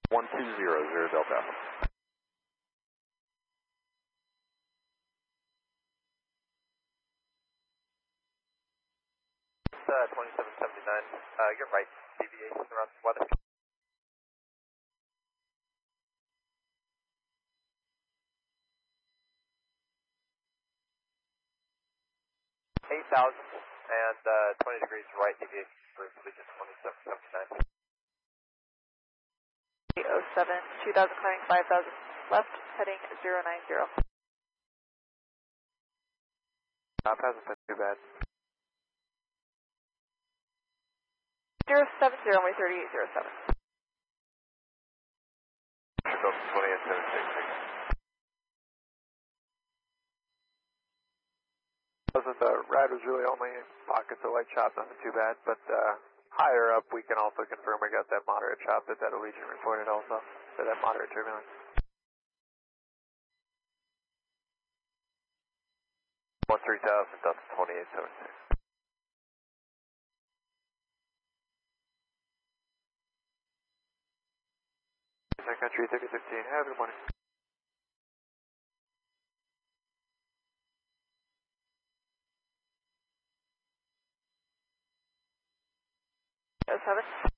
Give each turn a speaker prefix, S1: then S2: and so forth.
S1: 1200 Delta.
S2: 2779, you're right, deviation around weather. 8,000 and 20 degrees right, deviation for collision 2779.
S3: 807, 2000 climbing 5000 left, heading 090.
S2: Hasn't been too bad.
S3: 070, runway 3807.
S2: 2876. The ride was really only pockets of light chop, nothing too bad, but higher up we can also confirm we got that moderate chop that Allegiant reported also, so that moderate turbulence. 3000, Delta 2876. Country 3015, have a good morning.
S3: Seven.